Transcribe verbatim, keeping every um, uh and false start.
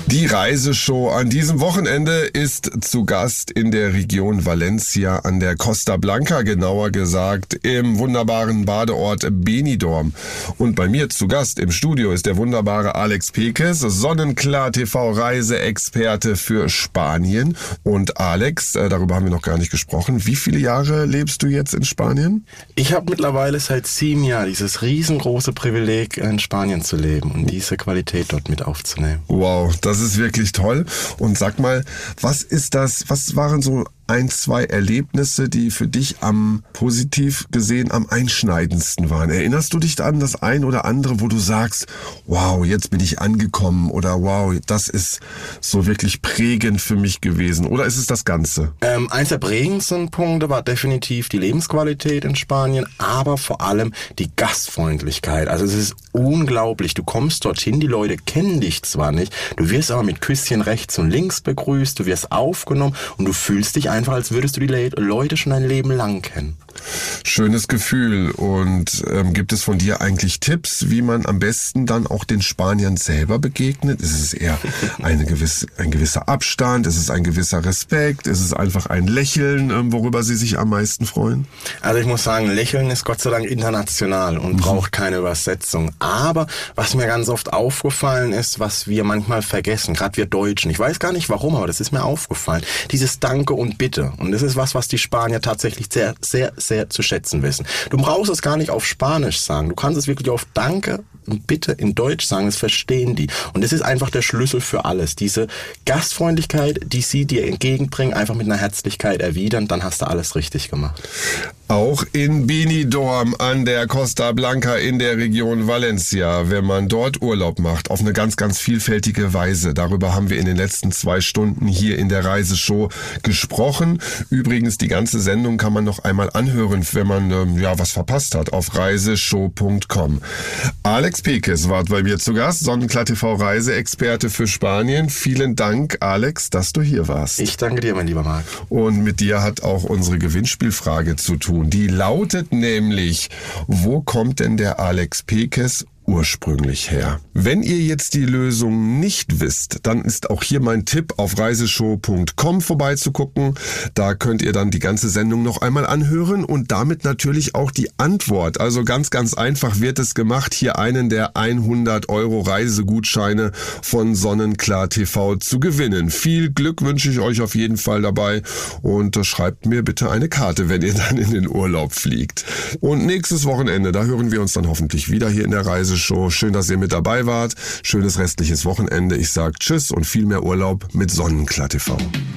Die Reiseshow an diesem Wochenende ist zu Gast in der Region Valencia an der Costa Blanca, genauer gesagt im wunderbaren Badeort Benidorm. Und bei mir zu Gast im Studio ist der wunderbare Alex Pekes, Sonnenklar T V Reiseexperte für Spanien. Und Alex, darüber haben wir noch gar nicht gesprochen, wie viele Jahre lebst du jetzt in Spanien? Ich habe mittlerweile seit sieben Jahren dieses riesengroße Privileg, in Spanien zu leben und diese Qualität dort mit aufzunehmen. Wow, das ist wirklich toll. Und sag mal, was ist das, was waren so ein, zwei Erlebnisse, die für dich am positiv gesehen am einschneidendsten waren? Erinnerst du dich an das ein oder andere, wo du sagst, wow, jetzt bin ich angekommen oder wow, das ist so wirklich prägend für mich gewesen? Oder ist es das Ganze? Ähm, eins der prägendsten Punkte war definitiv die Lebensqualität in Spanien, aber vor allem die Gastfreundlichkeit. Also es ist unglaublich. Du kommst dorthin, die Leute kennen dich zwar nicht, du wirst aber mit Küsschen rechts und links begrüßt, du wirst aufgenommen und du fühlst dich einfach, als würdest du die Le- Leute schon ein Leben lang kennen. Schönes Gefühl. Und ähm, gibt es von dir eigentlich Tipps, wie man am besten dann auch den Spaniern selber begegnet? Ist es eher eine gewisse, ein gewisser Abstand? Ist es ein gewisser Respekt? Ist es einfach ein Lächeln, ähm, worüber sie sich am meisten freuen? Also ich muss sagen, Lächeln ist Gott sei Dank international und mhm. braucht keine Übersetzung. Aber was mir ganz oft aufgefallen ist, was wir manchmal vergessen, gerade wir Deutschen, ich weiß gar nicht warum, aber das ist mir aufgefallen, dieses Danke und Bitte. Und das ist was, was die Spanier tatsächlich sehr, sehr, sehr zu schätzen wissen. Du brauchst es gar nicht auf Spanisch sagen. Du kannst es wirklich auf Danke und Bitte in Deutsch sagen. Das verstehen die. Und das ist einfach der Schlüssel für alles. Diese Gastfreundlichkeit, die sie dir entgegenbringen, einfach mit einer Herzlichkeit erwidern, dann hast du alles richtig gemacht. Auch in Benidorm an der Costa Blanca in der Region Valencia, wenn man dort Urlaub macht, auf eine ganz, ganz vielfältige Weise. Darüber haben wir in den letzten zwei Stunden hier in der Reiseshow gesprochen. Übrigens, die ganze Sendung kann man noch einmal anhören, wenn man ähm, ja was verpasst hat, auf reiseshow punkt com. Alex Pekes war bei mir zu Gast, Sonnenklar T V Reiseexperte für Spanien. Vielen Dank, Alex, dass du hier warst. Ich danke dir, mein lieber Marc. Und mit dir hat auch unsere Gewinnspielfrage zu tun. Die lautet nämlich, wo kommt denn der Alex Pekes ursprünglich her? Wenn ihr jetzt die Lösung nicht wisst, dann ist auch hier mein Tipp, auf reiseshow punkt com vorbeizugucken. Da könnt ihr dann die ganze Sendung noch einmal anhören und damit natürlich auch die Antwort. Also ganz, ganz einfach wird es gemacht, hier einen der hundert Euro Reisegutscheine von Sonnenklar T V zu gewinnen. Viel Glück wünsche ich euch auf jeden Fall dabei und schreibt mir bitte eine Karte, wenn ihr dann in den Urlaub fliegt. Und nächstes Wochenende, da hören wir uns dann hoffentlich wieder hier in der Reise Show. Schön, dass ihr mit dabei wart. Schönes restliches Wochenende. Ich sage Tschüss und viel mehr Urlaub mit Sonnenklar T V.